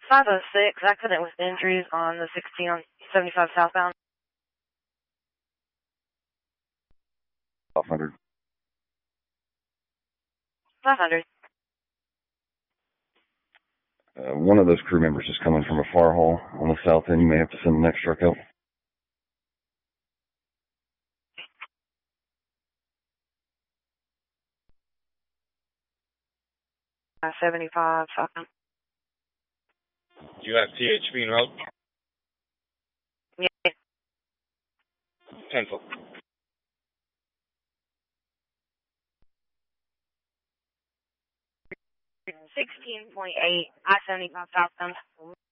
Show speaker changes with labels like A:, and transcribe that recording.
A: 506, accident with injuries on the 16 on 75 southbound.
B: 500.
A: 500.
B: One of those crew members is coming from a far haul on the south end. You may have to send the next truck out.
A: 75 southbound.
C: Do you have THB en route?
A: Yeah.
C: 10-4.
A: 16.8, I-75 southbound.